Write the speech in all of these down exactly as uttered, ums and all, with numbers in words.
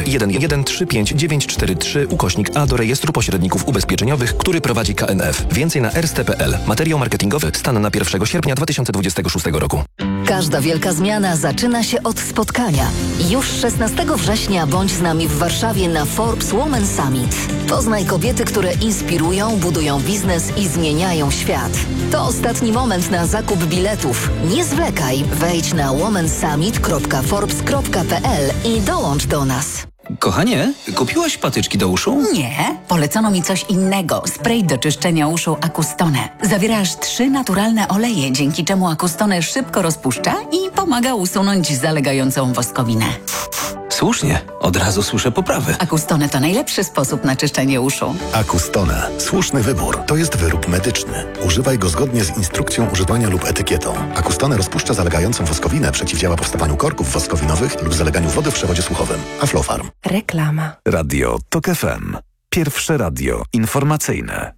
numer jeden jeden trzy pięć dziewięć cztery trzy ukośnik A do rejestru pośredników ubezpieczeniowych, który prowadzi K N F. Więcej na erste kropka p l. Materiał marketingowy. Stan na pierwszego sierpnia dwa tysiące dwudziestego szóstego roku. Każda wielka zmiana zaczyna się od spotkania. Już szesnastego września bądź z nami w Warszawie na Forbes Women Summit. Poznaj kobiety, które inspirują, budują biznes i zmieniają świat. To ostatni moment na zakup biletów. Nie zwlekaj. Wejdź na womensummit kropka forbes kropka p l i dołącz do nas. Kochanie, kupiłaś patyczki do uszu? Nie, polecono mi coś innego. Spray do czyszczenia uszu Acustone. Zawiera aż trzy naturalne oleje, dzięki czemu Acustone szybko rozpuszcza i pomaga usunąć zalegającą woskowinę. Słusznie, od razu słyszę poprawy. Acustone to najlepszy sposób na czyszczenie uszu. Acustone. Słuszny wybór. To jest wyrób medyczny. Używaj go zgodnie z instrukcją używania lub etykietą. Acustone rozpuszcza zalegającą woskowinę, przeciwdziała powstawaniu korków woskowinowych lub zaleganiu wody w przewodzie słuchowym. Aflofarm. Reklama. Radio TOK F M. Pierwsze radio informacyjne.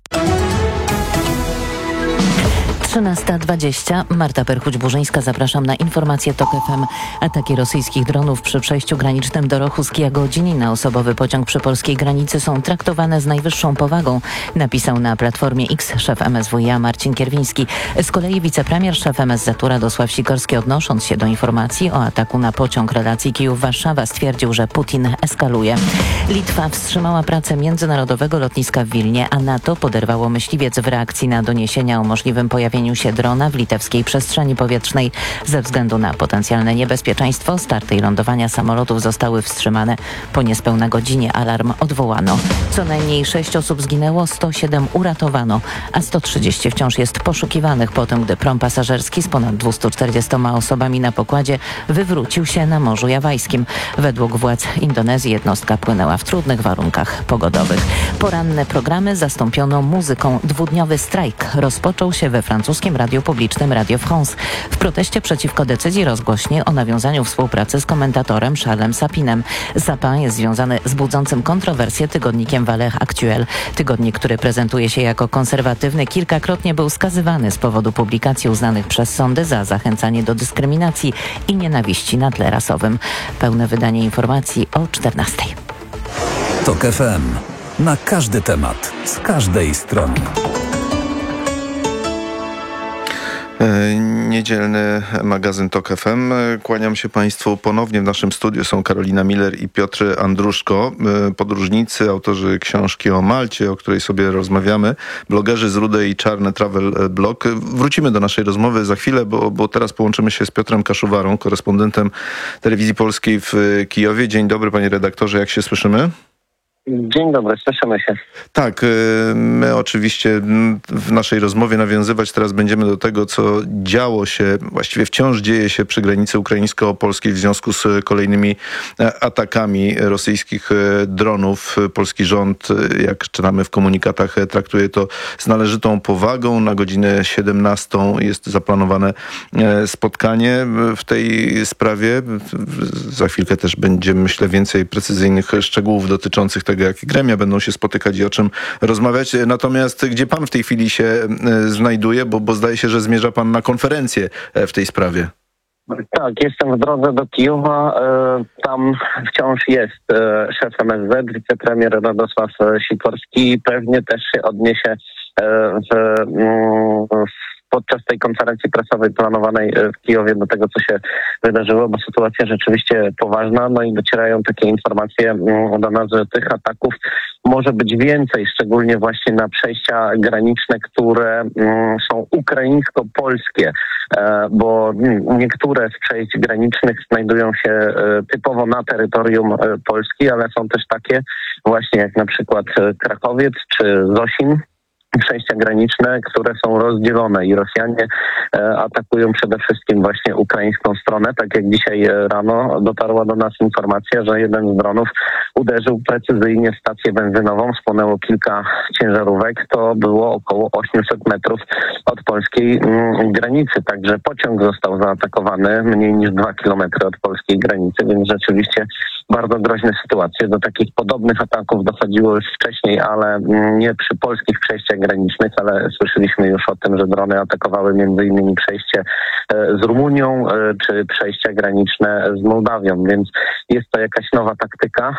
trzynasta dwadzieścia. Marta Perchuć-Burzyńska, zapraszam na informacje TOK F M. Ataki rosyjskich dronów przy przejściu granicznym do Rochus-Jagodzin na osobowy pociąg przy polskiej granicy są traktowane z najwyższą powagą, napisał na Platformie X szef M S W iA Marcin Kierwiński. Z kolei wicepremier szef M S Z u Radosław Sikorski, odnosząc się do informacji o ataku na pociąg relacji Kijów-Warszawa, stwierdził, że Putin eskaluje. Litwa wstrzymała pracę międzynarodowego lotniska w Wilnie, a NATO poderwało myśliwiec w reakcji na doniesienia o możliwym pojawieniu się drona w litewskiej przestrzeni powietrznej. Ze względu na potencjalne niebezpieczeństwo starty i lądowania samolotów zostały wstrzymane. Po niespełna godzinie alarm odwołano. Co najmniej sześć osób zginęło, sto siedem uratowano, a sto trzydzieści wciąż jest poszukiwanych po tym, gdy prom pasażerski z ponad dwieście czterdziestoma osobami na pokładzie wywrócił się na Morzu Jawajskim. Według władz Indonezji jednostka płynęła w trudnych warunkach pogodowych. Poranne programy zastąpiono muzyką. Dwudniowy strajk rozpoczął się we francuskim Radiu Publicznym Radio France w proteście przeciwko decyzji rozgłośni o nawiązaniu współpracy z komentatorem Charlesem Sapinem. Sapin jest związany z budzącym kontrowersje tygodnikiem Valeurs Actuelles. Tygodnik, który prezentuje się jako konserwatywny, kilkakrotnie był skazywany z powodu publikacji uznanych przez sądy za zachęcanie do dyskryminacji i nienawiści na tle rasowym. Pełne wydanie informacji o czternastej. TOK F M. Na każdy temat, z każdej strony. Niedzielny magazyn TOK F M. Kłaniam się Państwu ponownie. W naszym studiu są Karolina Miller i Piotr Andruszko, podróżnicy, autorzy książki o Malcie, o której sobie rozmawiamy, blogerzy z Rude i Czarne Travel Blog. Wrócimy do naszej rozmowy za chwilę, bo, bo teraz połączymy się z Piotrem Kaszuwarą, korespondentem Telewizji Polskiej w Kijowie. Dzień dobry, panie redaktorze, jak się słyszymy? Dzień dobry, słyszymy się. Tak, my oczywiście w naszej rozmowie nawiązywać teraz będziemy do tego, co działo się, właściwie wciąż dzieje się przy granicy ukraińsko-polskiej w związku z kolejnymi atakami rosyjskich dronów. Polski rząd, jak czytamy w komunikatach, traktuje to z należytą powagą. Na godzinę siedemnastą jest zaplanowane spotkanie w tej sprawie. Za chwilkę też będzie, myślę, więcej precyzyjnych szczegółów dotyczących tego, jakie gremia będą się spotykać i o czym rozmawiać. Natomiast gdzie pan w tej chwili się znajduje, bo, bo zdaje się, że zmierza pan na konferencję w tej sprawie. Tak, jestem w drodze do Kijowa. Tam wciąż jest szef M S Z, wicepremier Radosław Sikorski. Pewnie też się odniesie w, w podczas tej konferencji prasowej planowanej w Kijowie do tego, co się wydarzyło, bo sytuacja rzeczywiście poważna, no i docierają takie informacje do nas, że tych ataków może być więcej, szczególnie właśnie na przejścia graniczne, które są ukraińsko-polskie, bo niektóre z przejść granicznych znajdują się typowo na terytorium Polski, ale są też takie właśnie jak na przykład Krakowiec czy Zosin, przejścia graniczne, które są rozdzielone i Rosjanie e, atakują przede wszystkim właśnie ukraińską stronę. Tak jak dzisiaj rano dotarła do nas informacja, że jeden z dronów uderzył precyzyjnie stację benzynową, spłonęło kilka ciężarówek. To było około osiemset metrów od polskiej mm, granicy. Także pociąg został zaatakowany mniej niż dwa kilometry od polskiej granicy, więc rzeczywiście bardzo groźne sytuacje. Do takich podobnych ataków dochodziło już wcześniej, ale mm, nie przy polskich przejściach granicznych, ale słyszeliśmy już o tym, że drony atakowały między innymi przejście z Rumunią czy przejścia graniczne z Mołdawią, więc jest to jakaś nowa taktyka.